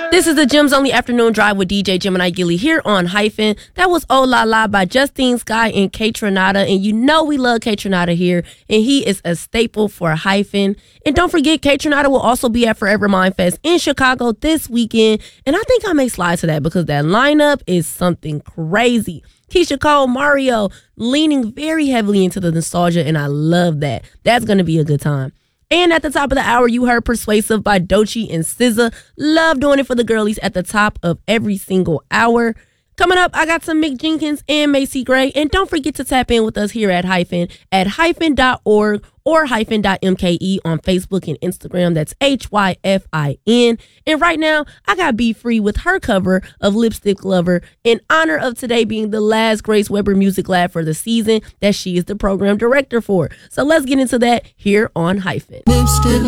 This is the Gems Only Afternoon Drive with DJ Gemini Gilly here on Hyphen. That was Oh La La by Justine Skye and Kaytranada. And you know we love Kaytranada here. And he is a staple for Hyphen. And don't forget, Kaytranada will also be at Forever Mind Fest in Chicago this weekend. And I think I may slide to that because that lineup is something crazy. Keisha Cole, Mario, leaning very heavily into the nostalgia. And I love that. That's going to be a good time. And at the top of the hour, you heard Persuasive by Doechii and SZA. Love doing it for the girlies at the top of every single hour. Coming up, I got some Mick Jenkins and Macy Gray. And don't forget to tap in with us here at hyphen.org or hyphen.mke on Facebook and Instagram. That's HYFIN. And right now, I got Be Free with her cover of Lipstick Lover in honor of today being the last Grace Weber Music Lab for the season that she is the program director for. So let's get into that here on Hyphen. Lipstick